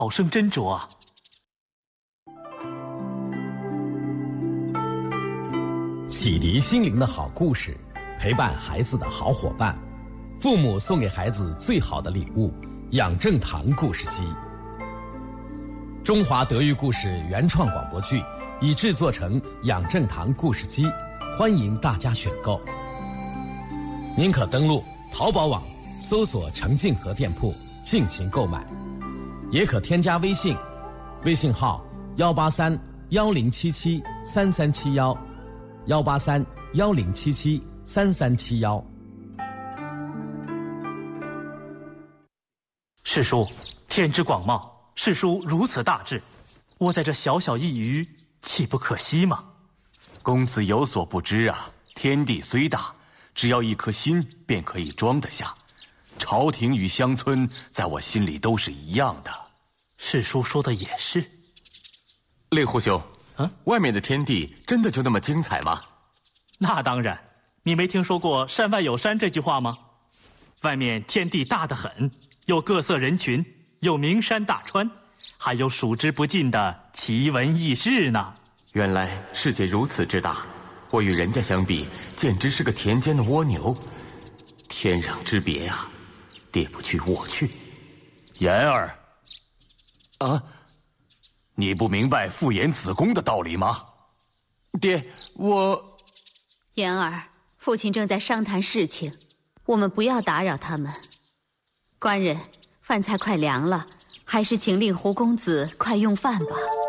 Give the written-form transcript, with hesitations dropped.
好生斟酌啊。 启迪心灵的好故事，陪伴孩子的好伙伴，父母送给孩子最好的礼物，养正堂故事机。中华德育故事原创广播剧已制作成养正堂故事机，欢迎大家选购。您可登录淘宝网搜索程静和店铺进行购买，也可添加微信，微信号18310773371，18310773371。 世叔，天之广袤，世叔如此大志，我在这小小一隅，岂不可惜吗？ 公子有所不知啊，天地虽大，只要一颗心便可以装得下。朝廷与乡村在我心里都是一样的。 世叔说的也是。 令狐兄，外面的天地真的就那么精彩吗？ 那当然，你没听说过山外有山这句话吗？外面天地大得很，有各色人群，有名山大川，还有数之不尽的奇闻异事呢。 原来世界如此之大，我与人家相比，简直是个田间的蜗牛。天壤之别啊，爹不去我去。 言儿，你不明白父严子恭的道理吗？ 爹，我…… 言儿，父亲正在商谈事情，我们不要打扰他们。官人，饭菜快凉了，还是请令狐公子快用饭吧。